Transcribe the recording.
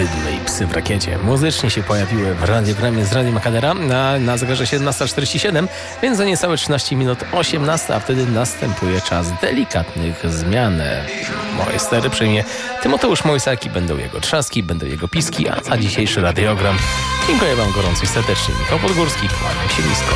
Bydle i Psy w rakiecie muzycznie się pojawiły w radiogramie z Radio Makadera na zegarze 17:47, więc za niecałe 13 minut 18, a wtedy następuje czas delikatnych zmian. Moje stery przejmie Tymoteusz Mojsaki, będą jego trzaski, będą jego piski, a za dzisiejszy radiogram dziękuję wam gorąco i serdecznie. Michał Podgórski, kłaniam się nisko.